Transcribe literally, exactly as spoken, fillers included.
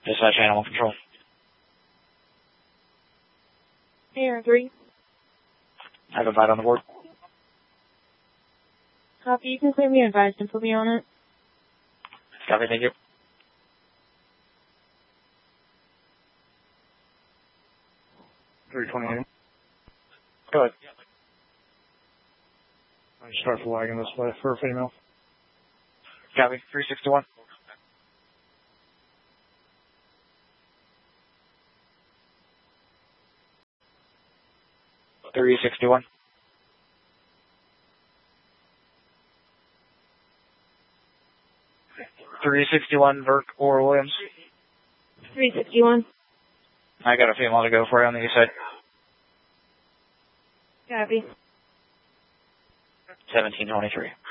Dispatch animal control. A R three. I have a bite on the board. Copy, you can clear me advised and put me on it. Copy, thank you. three twenty-eight. Go ahead. I start flagging this way for a female. Copy, three sixty-one. three sixty-one. three sixty-one, Burke or Williams. three sixty-one. I got a female to go for you on the east side. Copy. seventeen twenty-three.